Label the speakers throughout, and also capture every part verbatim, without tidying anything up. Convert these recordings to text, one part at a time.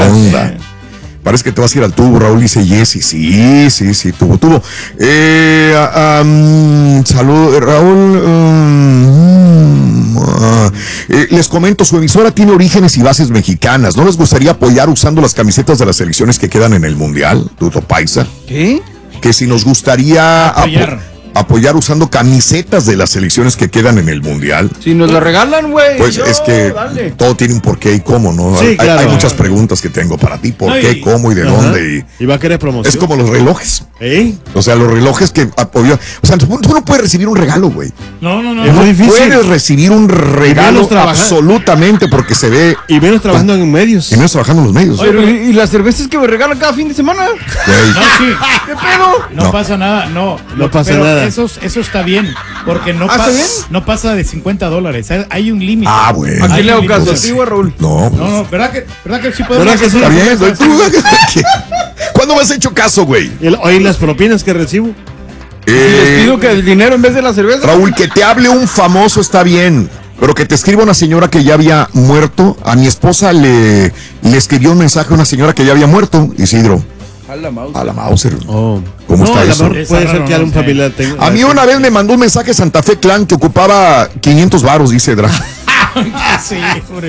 Speaker 1: onda? Parece que te vas a ir al tubo, Raúl, dice Jessy. Sí, sí, sí, tubo, tubo. Eh, um, salud, Raúl. Um, uh, eh, les comento, su emisora tiene orígenes y bases mexicanas. ¿No les gustaría apoyar usando las camisetas de las selecciones que quedan en el Mundial, Tuto Paisa?
Speaker 2: ¿Qué?
Speaker 1: Que si nos gustaría
Speaker 3: apoyar.
Speaker 1: Apo- apoyar usando camisetas de las selecciones que quedan en el Mundial.
Speaker 2: Si nos la regalan, güey.
Speaker 1: Pues
Speaker 2: yo,
Speaker 1: es que
Speaker 2: dale.
Speaker 1: todo tiene un porqué y cómo, ¿no?
Speaker 4: Sí,
Speaker 1: hay,
Speaker 4: claro.
Speaker 1: hay muchas preguntas que tengo para ti. ¿Por
Speaker 3: Ay.
Speaker 1: qué, cómo y de
Speaker 4: Ajá.
Speaker 1: dónde? Y
Speaker 4: Y va a querer promoción.
Speaker 1: es como los relojes.
Speaker 4: ¿Eh?
Speaker 1: O sea, los relojes que apoyó. O sea, tú no puedes recibir un regalo, güey.
Speaker 3: No, no, no.
Speaker 4: Es
Speaker 3: no.
Speaker 4: muy difícil.
Speaker 1: Puedes recibir un regalo
Speaker 4: menos trabajar.
Speaker 1: absolutamente porque se ve.
Speaker 4: Y menos trabajando en medios.
Speaker 1: Y menos trabajando en los medios.
Speaker 3: Oye,
Speaker 2: Pero, ¿y, y las cervezas que me regalan cada fin de semana?
Speaker 1: Güey.
Speaker 3: No, sí.
Speaker 2: ¿Qué pedo?
Speaker 3: No,
Speaker 1: No.
Speaker 3: pasa nada, no.
Speaker 4: No
Speaker 3: Lo-
Speaker 4: pasa
Speaker 3: pero
Speaker 4: nada.
Speaker 3: Eso, eso está bien, porque no,
Speaker 2: ¿Ah,
Speaker 3: pasa,
Speaker 2: está bien?
Speaker 3: no pasa de cincuenta dólares. Hay- Hay un límite.
Speaker 1: Ah, bueno.
Speaker 2: ¿A
Speaker 3: Hay
Speaker 2: quién le hago
Speaker 3: un
Speaker 2: caso? ¿A
Speaker 3: límite.
Speaker 2: ti, güey, Raúl?
Speaker 1: No.
Speaker 3: No, no, ¿verdad que, ¿verdad que sí podemos?
Speaker 4: ¿Verdad que sí?
Speaker 1: Está bien, güey. ¿Tú- ¿Qué? ¿Cuándo me has hecho caso, güey?
Speaker 4: El- Oye, las propinas que recibo.
Speaker 2: Y les
Speaker 1: Eh,
Speaker 2: pido que el dinero en vez de la cerveza.
Speaker 1: Raúl, que te hable un famoso está bien, pero que te escriba una señora que ya había muerto. A mi esposa le, le escribió un mensaje a una señora que ya había muerto, Isidro.
Speaker 2: A la mouse.
Speaker 1: A la Mauser.
Speaker 4: Oh.
Speaker 1: ¿Cómo
Speaker 4: no,
Speaker 1: está
Speaker 4: a lo
Speaker 1: eso?
Speaker 4: mejor
Speaker 3: Está
Speaker 4: puede
Speaker 3: raro,
Speaker 4: ser que
Speaker 3: no
Speaker 4: algún
Speaker 3: sé.
Speaker 4: familiar tenga.
Speaker 1: A mí una vez me mandó un mensaje Santa Fe Clan que ocupaba quinientos varos, dice Dra.
Speaker 3: Sí, hombre.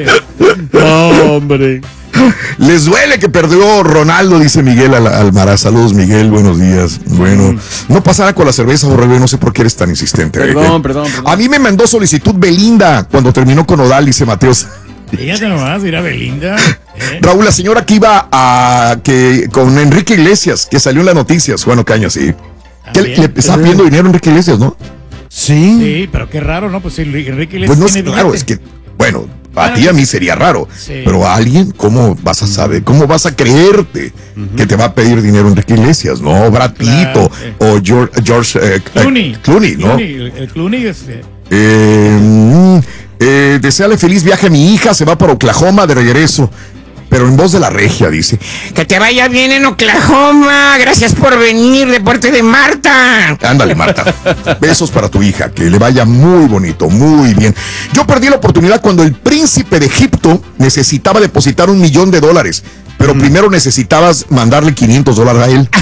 Speaker 4: No, hombre.
Speaker 1: Les duele que perdió Ronaldo, dice Miguel Al- Almaraz. Saludos, Miguel, buenos días. Bueno, no pasará con la cerveza, Borrego, no sé por qué eres tan insistente.
Speaker 2: Perdón,
Speaker 1: eh.
Speaker 2: perdón, perdón.
Speaker 1: A mí me mandó solicitud Belinda cuando terminó con Odal, dice Mateos.
Speaker 3: Fíjate nomás, mira Belinda. ¿eh?
Speaker 1: Raúl, la señora que iba a que con Enrique Iglesias, que salió en las noticias, bueno, Caña, sí. Que le,
Speaker 3: También.
Speaker 1: le estaba pidiendo dinero a Enrique Iglesias, ¿no?
Speaker 4: Sí.
Speaker 3: Sí, pero qué raro, ¿no? Pues Enrique Iglesias
Speaker 1: Pues no es
Speaker 3: tiene
Speaker 1: claro,
Speaker 3: billete.
Speaker 1: es que, bueno, a
Speaker 3: Bueno,
Speaker 1: ti y a mí
Speaker 3: pues,
Speaker 1: sería raro,
Speaker 3: sí.
Speaker 1: pero a alguien, ¿cómo vas a saber? ¿Cómo vas a creerte que te va a pedir dinero Enrique Iglesias? No, Brad Pitt
Speaker 3: Claro,
Speaker 1: o, o George, George eh,
Speaker 3: Clooney.
Speaker 1: eh, Clooney, ¿no?
Speaker 3: Clooney, el, el Clooney es, eh,
Speaker 1: Eh, mm, eh, deseale feliz viaje a mi hija, se va para Oklahoma de regreso. Pero en voz de la regia, dice.
Speaker 5: Que te vaya bien en Oklahoma. Gracias por venir de parte de Marta.
Speaker 1: Ándale, Marta. Besos para tu hija, que le vaya muy bonito, muy bien. Yo perdí la oportunidad cuando el príncipe de Egipto necesitaba depositar un millón de dólares, pero primero necesitabas mandarle quinientos dólares a él.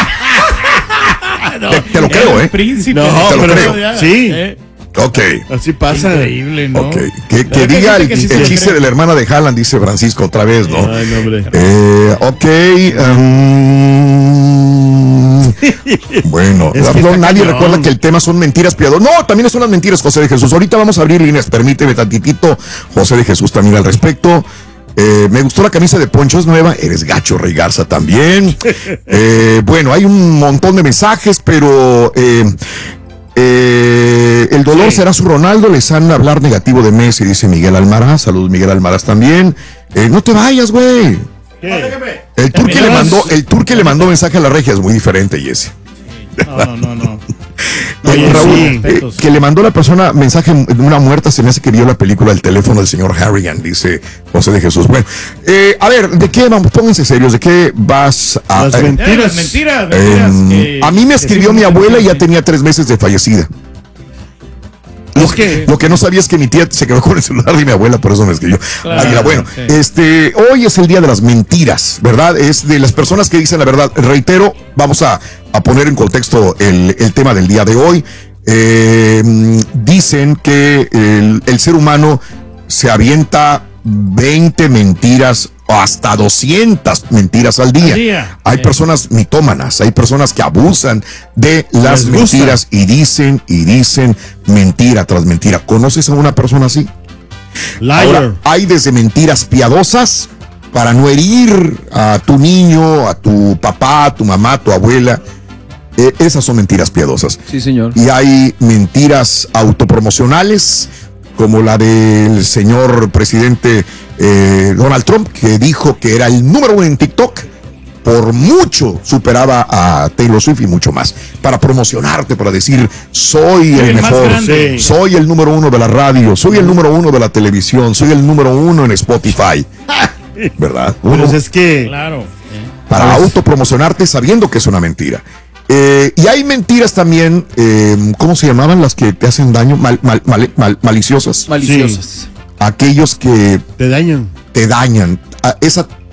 Speaker 3: no,
Speaker 1: Te- te lo
Speaker 3: era
Speaker 1: creo,
Speaker 3: el
Speaker 1: ¿eh?
Speaker 3: príncipe.
Speaker 4: No,
Speaker 1: te lo
Speaker 3: de-
Speaker 1: creo.
Speaker 3: ya,
Speaker 4: Sí.
Speaker 3: ¿eh?
Speaker 1: Ok.
Speaker 4: Así pasa.
Speaker 3: Increíble, ¿no?
Speaker 1: Ok, que, que
Speaker 3: ¿Verdad que
Speaker 1: diga
Speaker 3: hay
Speaker 1: el,
Speaker 3: gente que sí
Speaker 1: el
Speaker 3: se
Speaker 1: chiste
Speaker 3: cree?
Speaker 1: de la hermana de Haaland, dice Francisco otra vez, ¿no?
Speaker 4: Ay, no, hombre.
Speaker 1: Eh, ok. um, bueno,
Speaker 4: Es que
Speaker 1: no,
Speaker 4: está
Speaker 1: nadie
Speaker 4: cañón.
Speaker 1: recuerda que el tema son mentiras piadosas. No, también son las mentiras, José de Jesús. Ahorita vamos a abrir líneas, permíteme tantitito. José de Jesús también al respecto. Eh, me gustó la camisa de Poncho, es nueva. Eres gacho, Rey Garza también. Eh, bueno, hay un montón de mensajes, pero eh, eh, el dolor
Speaker 3: Sí.
Speaker 1: será su Ronaldo. Les han hablar negativo de Messi, dice Miguel Almaraz. Saludos, Miguel Almaraz también. Eh, no te vayas, güey.
Speaker 4: ¿Qué?
Speaker 1: El tour que le
Speaker 3: Terminabas-
Speaker 1: mandó, el tour que le mandó mensaje a la regia es muy diferente, Jesse.
Speaker 3: No, no, no, no.
Speaker 4: Oye,
Speaker 1: Eh, Raúl,
Speaker 4: sí.
Speaker 1: eh,
Speaker 3: Respetos.
Speaker 1: que le mandó la persona mensaje de una muerta, se me hace que vio la película El teléfono del señor Harrigan, dice José de Jesús. Bueno, eh, a ver, ¿de qué vamos? Pónganse serios, ¿de qué vas a...?
Speaker 4: Las
Speaker 1: eh,
Speaker 4: mentiras.
Speaker 3: Eh, las mentiras,
Speaker 1: eh,
Speaker 3: mentiras. que-
Speaker 1: a mí me
Speaker 3: que
Speaker 1: escribió
Speaker 3: sí,
Speaker 1: mi
Speaker 3: no,
Speaker 1: abuela y ya
Speaker 3: sí.
Speaker 1: tenía tres meses de fallecida. Lo,
Speaker 4: Es que-
Speaker 1: lo que no sabía es que mi tía se quedó con el celular de mi abuela, por eso me escribió.
Speaker 3: Claro,
Speaker 1: Águila, bueno,
Speaker 3: sí.
Speaker 1: este, hoy es el día de las mentiras, ¿verdad? Es de las personas que dicen la verdad. Reitero, vamos a, a poner en contexto el, el tema del día de hoy. Eh, dicen que el, el ser humano se avienta veinte mentiras o hasta doscientas mentiras al día.
Speaker 3: Al día.
Speaker 1: Hay
Speaker 3: Sí.
Speaker 1: personas mitómanas, hay personas que abusan de las
Speaker 4: Les gusta.
Speaker 1: mentiras y dicen y dicen mentira tras mentira. ¿Conoces a una persona así?
Speaker 4: Liar.
Speaker 1: Ahora, hay desde mentiras piadosas para no herir a tu niño, a tu papá, a tu mamá, a tu abuela. Eh, esas son mentiras piadosas.
Speaker 2: Sí, señor.
Speaker 1: Y hay mentiras autopromocionales, como la del señor presidente eh, Donald Trump, que dijo que era el número uno en TikTok. Por mucho superaba a Taylor Swift y mucho más. Para promocionarte, para decir, soy el,
Speaker 3: El más
Speaker 1: mejor,
Speaker 3: grande.
Speaker 4: Sí.
Speaker 1: soy el número uno de la radio, soy el número uno de la televisión, soy el número uno en Spotify. ¿Verdad? Uno
Speaker 4: Pues es que
Speaker 3: Claro. ¿eh?
Speaker 1: para
Speaker 4: Pues-
Speaker 1: autopromocionarte sabiendo que es una mentira. Eh, y hay mentiras también, eh, ¿cómo se llamaban las que te hacen daño? Mal, mal, mal- mal- maliciosas.
Speaker 2: Maliciosas.
Speaker 1: Aquellos que
Speaker 4: te dañan.
Speaker 1: te dañan. Ah, esa,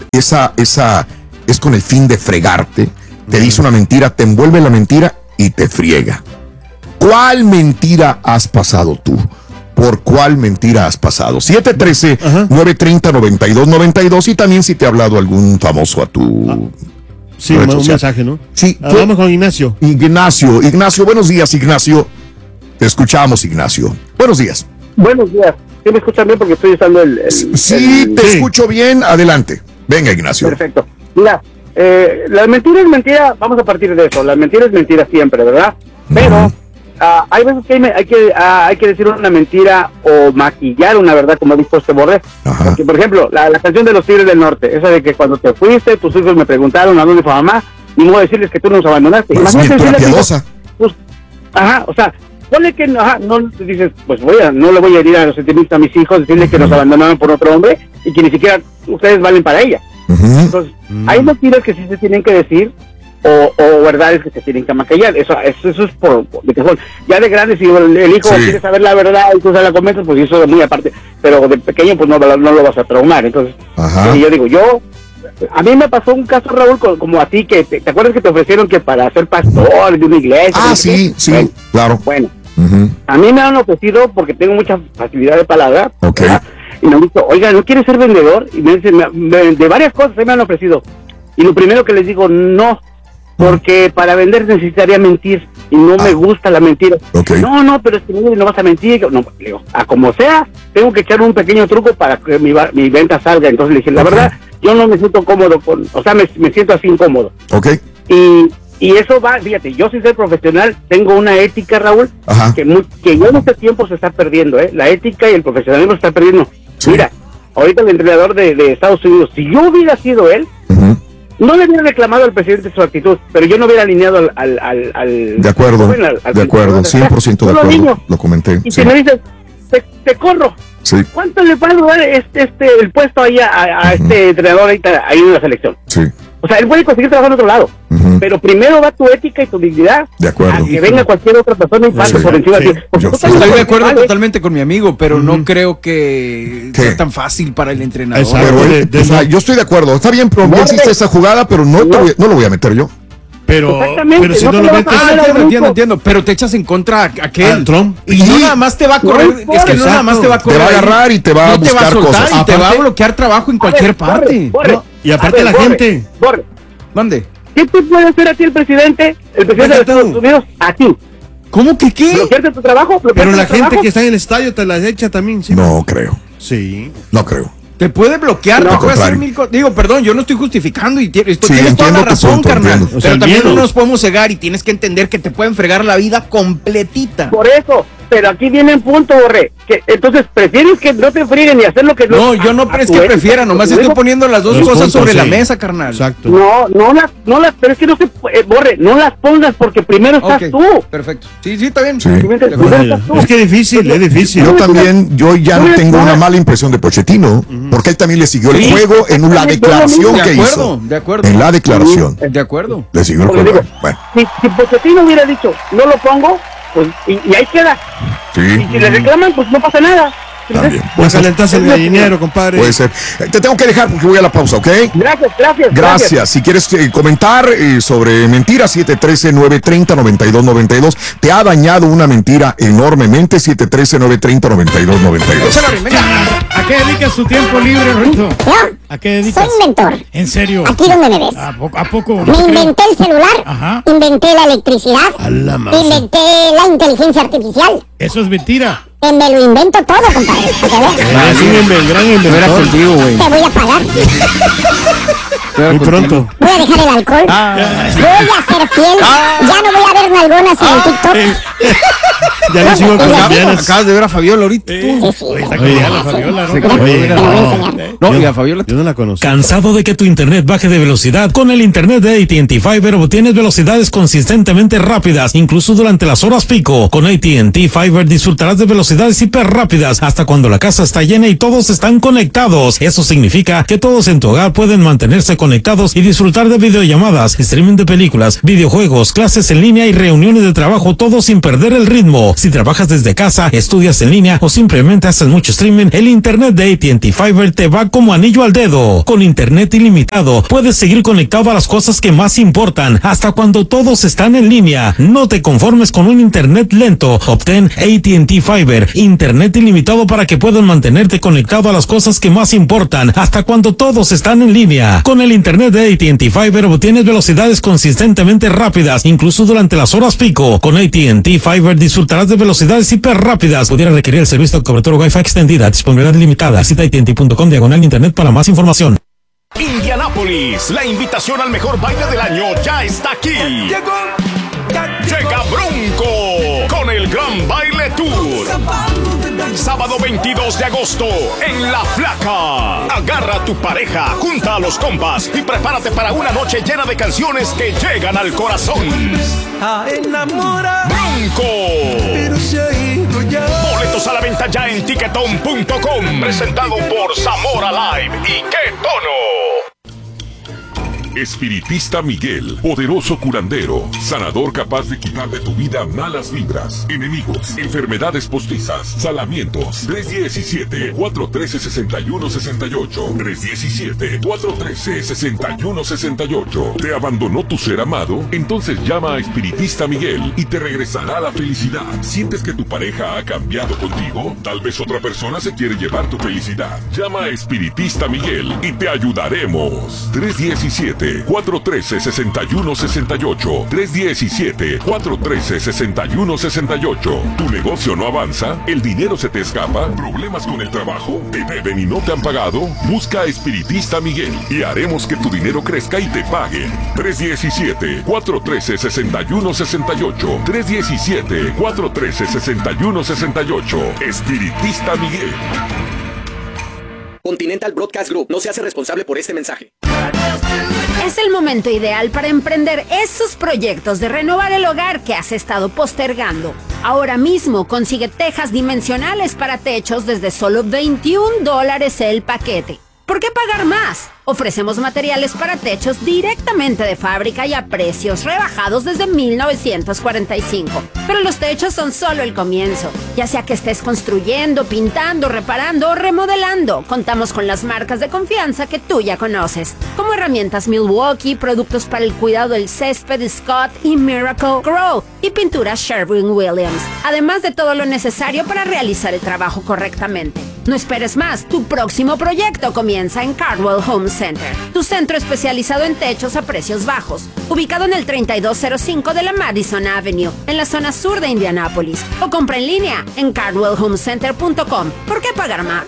Speaker 1: esa, esa es con el fin de fregarte. Te dice una mentira, te envuelve la mentira y te friega. ¿Cuál mentira has pasado tú? ¿Por cuál mentira has pasado? siete uno tres, nueve tres cero, nueve dos nueve dos y también si te ha hablado algún famoso a tu... Ah.
Speaker 4: Sí, un social. mensaje, ¿no?
Speaker 1: Sí.
Speaker 4: Ah, vamos con Ignacio.
Speaker 1: Ignacio, Ignacio, buenos días, Ignacio. Te escuchamos, Ignacio. Buenos días.
Speaker 6: Buenos días. ¿Sí me escuchan bien? Porque estoy usando el... el
Speaker 1: sí,
Speaker 6: el,
Speaker 1: te
Speaker 6: sí.
Speaker 1: escucho bien. Adelante. Venga, Ignacio.
Speaker 6: Perfecto. Mira, eh, la mentira es mentira. Vamos a partir de eso. La mentira es mentira siempre, ¿verdad? Pero uh-huh. uh, hay veces que hay, hay, que, uh, hay que decir una mentira o maquillar una verdad, como dijo este Borré. Uh-huh. Porque, por ejemplo, la, la canción de los Tigres del Norte, esa de que cuando te fuiste, tus hijos me preguntaron a dónde fue mamá, ni modo de decirles que tú nos abandonaste.
Speaker 1: Pues
Speaker 6: imagínate
Speaker 1: decirles piadosa.
Speaker 6: Pues, ajá, o sea, ponle que ajá, no dices, pues voy a, no le voy a herir a los sentimientos a mis hijos, decirle que uh-huh. nos abandonaron por otro hombre y que ni siquiera ustedes valen para ella. Uh-huh. Entonces, uh-huh. hay mentiras que sí se tienen que decir o, o verdades que se tienen que maquillar. Eso, eso, eso es por, por de que son. Ya de grande, si el, el hijo sí. quiere saber la verdad y tú se la comentas, pues eso es muy aparte. Pero de pequeño, pues no, no lo vas a traumar. Entonces, uh-huh. yo digo, yo, a mí me pasó un caso, Raúl, como a ti, que te, ¿te acuerdas que te ofrecieron que para ser pastor de una iglesia?
Speaker 1: Ah, sí, sí,
Speaker 6: bueno,
Speaker 1: claro.
Speaker 6: Bueno, uh-huh. a mí me han ofrecido porque tengo mucha facilidad de palabra.
Speaker 1: Ok.
Speaker 6: ¿verdad? Y me han dicho, oiga, ¿no quieres ser vendedor? Y me dicen, me, de varias cosas se me han ofrecido. Y lo primero que les digo, no, porque para vender necesitaría mentir. Y no ah. me gusta la mentira.
Speaker 1: Okay.
Speaker 6: No, no, pero es que no vas a mentir. No, le digo, a como sea, tengo que echar un pequeño truco para que mi, mi venta salga. Entonces le dije, la okay. verdad, yo no me siento cómodo con, o sea, me, me siento así incómodo.
Speaker 1: Ok.
Speaker 6: Y, y eso va, fíjate, yo sin ser profesional, tengo una ética, Raúl, que, muy, que ya en este tiempo se está perdiendo, ¿eh? La ética y el profesionalismo se está perdiendo. Sí. Mira, ahorita el entrenador de, de Estados Unidos, si yo hubiera sido él, uh-huh. no le hubiera reclamado al presidente su actitud, pero yo no hubiera alineado al... al, al, al
Speaker 1: de acuerdo,
Speaker 6: joven, al, al
Speaker 1: de acuerdo, cien por ciento de acuerdo, niño, lo comenté.
Speaker 6: Y
Speaker 1: sí.
Speaker 6: si me dices, te, te corro,
Speaker 1: sí.
Speaker 6: ¿cuánto le va a dar este, este, el puesto ahí a, a, a uh-huh. este entrenador ahorita, ahí en la selección?
Speaker 1: Sí.
Speaker 6: O sea, él puede conseguir trabajo en otro lado, uh-huh. pero primero va tu ética y tu dignidad.
Speaker 1: De acuerdo.
Speaker 6: A que venga cualquier otra persona y pase sí, por encima
Speaker 2: sí.
Speaker 6: de ti.
Speaker 2: Yo estoy de acuerdo vale. totalmente con mi amigo, pero uh-huh. no creo que ¿Qué? sea tan fácil para el entrenador.
Speaker 1: Pero él, de, de, o sea, yo estoy de acuerdo. Está bien, pero no existe esa jugada, pero no, no. Te voy, no lo voy a meter yo.
Speaker 4: Pero, pero si no, no lo metes...
Speaker 2: Ah, entiendo, entiendo, entiendo. Pero te echas en contra a aquel.
Speaker 4: ¿A Trump?
Speaker 2: Y no nada más te va a correr. No, es que no nada más te va a correr.
Speaker 1: Te va a agarrar y te va a buscar cosas.
Speaker 2: No te va a soltar
Speaker 1: cosas.
Speaker 2: y te va a bloquear trabajo en cualquier parte.
Speaker 4: Y aparte la gente...
Speaker 2: Mande.
Speaker 6: ¿Qué te puede hacer a ti el presidente? El presidente de Estados Unidos, a ti.
Speaker 2: ¿Cómo que qué?
Speaker 6: ¿Bloquearte tu trabajo?
Speaker 4: Pero la
Speaker 6: tu
Speaker 4: gente
Speaker 6: trabajo?
Speaker 4: que está en el estadio te la echa también, ¿sí?
Speaker 1: No creo.
Speaker 4: Sí.
Speaker 1: No creo.
Speaker 2: Te puede bloquear,
Speaker 6: no,
Speaker 2: te puede hacer mil cosas. Digo, perdón, yo no estoy justificando y tienes, sí, tienes toda la razón, punto, carnal.
Speaker 4: O sea,
Speaker 2: pero también
Speaker 4: miedo.
Speaker 2: no nos podemos cegar y tienes que entender que te pueden fregar la vida completita.
Speaker 6: Por eso, pero aquí viene el punto, Borré. Que, entonces, ¿prefieres que no te frieguen y hacer lo que...
Speaker 2: No, yo no es que prefiera, nomás estoy poniendo las dos cosas puntos, sobre sí. la mesa, carnal.
Speaker 4: Exacto.
Speaker 6: No, no las, no las, pero es que no se, eh, Borré, no las pongas porque primero estás
Speaker 2: okay,
Speaker 6: tú.
Speaker 2: Perfecto. Sí, sí, está bien.
Speaker 1: Sí.
Speaker 4: Es que es difícil, es difícil.
Speaker 1: Yo también, yo ya no tengo una mala impresión de Pochettino, uh-huh. porque él también le siguió sí. el juego en la declaración
Speaker 2: de
Speaker 1: que
Speaker 2: acuerdo,
Speaker 1: hizo.
Speaker 2: De acuerdo.
Speaker 1: En la declaración.
Speaker 2: Sí, de acuerdo.
Speaker 1: Le siguió el juego.
Speaker 6: Digo,
Speaker 1: bueno.
Speaker 6: Si, si Pochettino hubiera dicho, no lo pongo, pues, y, y ahí queda.
Speaker 1: Sí.
Speaker 6: Y si le reclaman, pues no pasa nada.
Speaker 1: También.
Speaker 4: Pues calentarse el gallinero, compadre.
Speaker 1: Puede ser. Te tengo que dejar porque voy a la pausa, ¿ok?
Speaker 6: Gracias, gracias. Gracias.
Speaker 1: Gracias. Si quieres eh, comentar eh, sobre mentiras, siete uno tres, nueve tres cero, nueve dos nueve dos. Te ha dañado una mentira enormemente, siete uno tres, nueve tres cero, nueve dos nueve dos.
Speaker 3: ¿A qué dedicas tu tiempo libre, Rito?
Speaker 7: Yo
Speaker 3: ¿A qué dedicas?
Speaker 7: soy inventor.
Speaker 3: ¿En serio?
Speaker 7: Aquí donde me ves.
Speaker 3: ¿A poco? ¿A poco?
Speaker 7: Me inventé el celular,
Speaker 3: Ajá.
Speaker 7: inventé la electricidad,
Speaker 4: la
Speaker 7: inventé la inteligencia artificial.
Speaker 3: Eso es mentira.
Speaker 7: Eh, me lo invento todo, compadre.
Speaker 4: Ah, sí, un gran inventor.
Speaker 2: Contigo, güey.
Speaker 7: Te voy a pagar.
Speaker 4: Muy pronto.
Speaker 7: Voy a dejar el alcohol.
Speaker 2: Ah,
Speaker 7: voy a ser fiel. Ah, ya no voy a ver nalgonas ah, en el TikTok.
Speaker 4: Eh. Ya no sigo con las
Speaker 2: Acabas de ver a Fabiola ahorita.
Speaker 7: Sí, sí, sí.
Speaker 3: Oye, está con la Fabiola, ¿no?
Speaker 2: Sí,
Speaker 7: te lo voy a enseñar.
Speaker 2: No, y a Fabiola.
Speaker 4: Yo no la conozco.
Speaker 8: ¿Cansado de que tu internet baje de velocidad? Con el internet de A T and T Fiber obtienes velocidades consistentemente rápidas, incluso durante las horas pico. Con A T and T Fiber disfrutarás de velocidad velocidades hiper rápidas hasta cuando la casa está llena y todos están conectados. Eso significa que todos en tu hogar pueden mantenerse conectados y disfrutar de videollamadas, streaming de películas, videojuegos, clases en línea y reuniones de trabajo, todo sin perder el ritmo. Si trabajas desde casa, estudias en línea o simplemente haces mucho streaming, el internet de A T and T Fiber te va como anillo al dedo. Con internet ilimitado, puedes seguir conectado a las cosas que más importan, hasta cuando todos están en línea. No te conformes con un internet lento. Obtén A T and T Fiber, internet ilimitado para que puedas mantenerte conectado a las cosas que más importan, hasta cuando todos están en línea. Con el internet de A T and T Fiber obtienes velocidades consistentemente rápidas, incluso durante las horas pico. Con A T and T Fiber disfrutarás de velocidades hiper rápidas. Pudiera requerir el servicio de cobertura Wi-Fi extendida, disponibilidad limitada. Visita A T and T punto com diagonal internet para más información.
Speaker 9: Indianápolis, la invitación al mejor baile del año ya está aquí. Llegó, llega Bronco con el Gran Baile Tour. Sábado veintidós de agosto en La Flaca. Agarra a tu pareja, junta a los compas y prepárate para una noche llena de canciones que llegan al corazón. Bronco. Boletos a la venta ya en tiquetón punto com. Presentado por Zamora Live y Qué Tono.
Speaker 10: Espiritista Miguel, poderoso curandero, sanador capaz de quitar de tu vida malas vibras, enemigos, enfermedades postizas, salamientos. Tres diecisiete, cuatro trece, sesenta y uno sesenta y ocho. Tres diecisiete, cuatro trece, sesenta y uno sesenta y ocho. ¿Te abandonó tu ser amado? Entonces llama a Espiritista Miguel y te regresará la felicidad. ¿Sientes que tu pareja ha cambiado contigo? Tal vez otra persona se quiere llevar tu felicidad. Llama a Espiritista Miguel y te ayudaremos. Tres diecisiete, cuatro trece, sesenta y uno sesenta y ocho. Tres diecisiete, cuatro trece, sesenta y uno sesenta y ocho. ¿Tu negocio no avanza? ¿El dinero se te escapa? ¿Problemas con el trabajo? ¿Te deben y no te han pagado? Busca a Espiritista Miguel y haremos que tu dinero crezca y te paguen. Tres diecisiete, cuatro trece, sesenta y uno sesenta y ocho. Tres diecisiete, cuatro trece, sesenta y uno sesenta y ocho. Espiritista Miguel.
Speaker 11: Continental Broadcast Group no se hace responsable por este mensaje.
Speaker 12: Es el momento ideal para emprender esos proyectos de renovar el hogar que has estado postergando. Ahora mismo consigue tejas dimensionales para techos desde solo veintiún dólares el paquete. ¿Por qué pagar más? Ofrecemos materiales para techos directamente de fábrica y a precios rebajados desde mil novecientos cuarenta y cinco. Pero los techos son solo el comienzo. Ya sea que estés construyendo, pintando, reparando o remodelando, contamos con las marcas de confianza que tú ya conoces, como herramientas Milwaukee, productos para el cuidado del césped Scott y Miracle Grow y pinturas Sherwin-Williams, además de todo lo necesario para realizar el trabajo correctamente. No esperes más, tu próximo proyecto comienza en Cardwell Home Center, tu centro especializado en techos a precios bajos, ubicado en el treinta y dos cero cinco de la Madison Avenue, en la zona sur de Indianápolis, o compra en línea en cardwell home center punto com. ¿Por qué pagar más?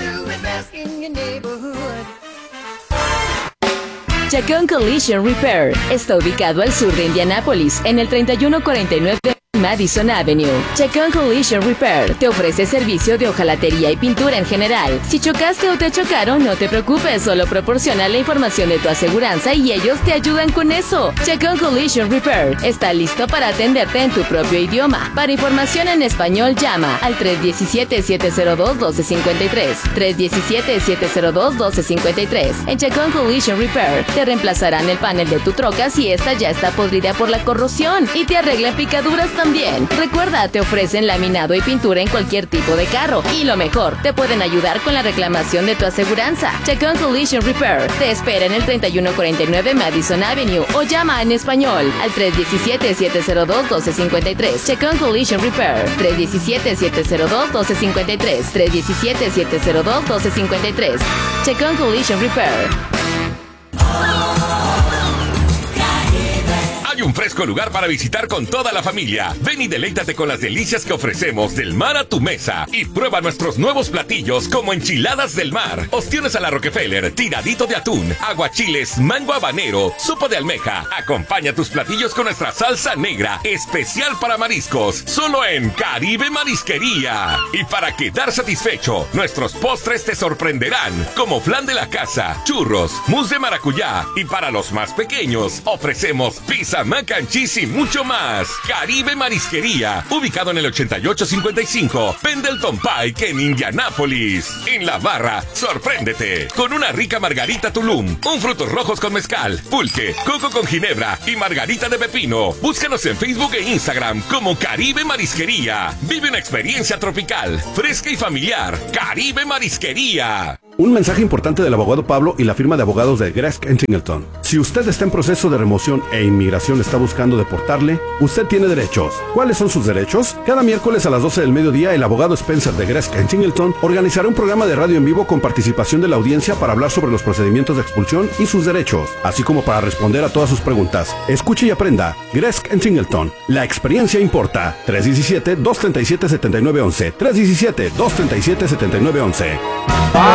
Speaker 13: Chacón Collision Repair está ubicado al sur de Indianápolis, en el treinta y uno cuarenta y nueve Madison Avenue. Chacón Collision Repair te ofrece servicio de hojalatería y pintura en general. Si chocaste o te chocaron, no te preocupes, solo proporciona la información de tu aseguranza y ellos te ayudan con eso. Chacón Collision Repair está listo para atenderte en tu propio idioma. Para información en español, llama al tres diecisiete, siete cero dos, doce cincuenta y tres. tres diecisiete, siete cero dos, doce cincuenta y tres. En Chacón Collision Repair te reemplazarán el panel de tu troca si esta ya está podrida por la corrosión y te arreglan picaduras también. Recuerda, te ofrecen laminado y pintura en cualquier tipo de carro. Y lo mejor, te pueden ayudar con la reclamación de tu aseguranza. Chacón Collision Repair te espera en el treinta y uno cuarenta y nueve Madison Avenue o llama en español al tres diecisiete, siete cero dos, doce cincuenta y tres. Chacón Collision Repair. tres diecisiete, siete cero dos, doce cincuenta y tres. tres diecisiete, siete cero dos, doce cincuenta y tres. Chacón Collision Repair.
Speaker 9: Hay un fresco lugar para visitar con toda la familia. Ven y deleítate con las delicias que ofrecemos del mar a tu mesa. Y prueba nuestros nuevos platillos como enchiladas del mar, ostiones a la Rockefeller, tiradito de atún, aguachiles, mango habanero, sopa de almeja. Acompaña tus platillos con nuestra salsa negra, especial para mariscos, solo en Caribe Marisquería. Y para quedar satisfecho, nuestros postres te sorprenderán, como flan de la casa, churros, mousse de maracuyá. Y para los más pequeños, ofrecemos pizza mac and manchis y mucho más. Caribe Marisquería, ubicado en el ochenta y ocho cincuenta y cinco Pendleton Pike en Indianápolis. En La Barra, sorpréndete con una rica margarita Tulum, un frutos rojos con mezcal, pulque, coco con ginebra y margarita de pepino. Búscanos en Facebook e Instagram como Caribe Marisquería. Vive una experiencia tropical, fresca y familiar. Caribe Marisquería.
Speaker 14: Un mensaje importante del abogado Pablo y la firma de abogados de Gresk and Singleton. Si usted está en proceso de remoción e inmigración está buscando deportarle, usted tiene derechos. ¿Cuáles son sus derechos? Cada miércoles a las doce del mediodía, el abogado Spencer de Gresk and Singleton organizará un programa de radio en vivo con participación de la audiencia para hablar sobre los procedimientos de expulsión y sus derechos, así como para responder a todas sus preguntas. Escuche y aprenda. Gresk and Singleton. La experiencia importa. tres uno siete, dos tres siete, siete nueve uno uno. tres uno siete, dos tres siete, siete nueve uno uno.